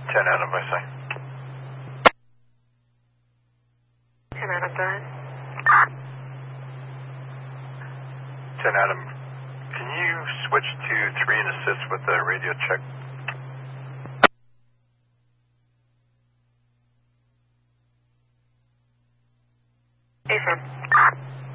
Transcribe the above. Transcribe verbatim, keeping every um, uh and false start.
ten Adam, I say. ten Adam, go ahead. ten Adam, can you switch to three and assist with the radio check? Affirm.